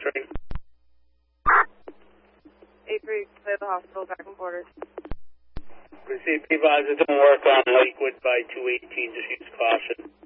3. 8-3, clear the hospital, back in quarters. Received, be advised, it don't work on Lakewood by 218, just use caution.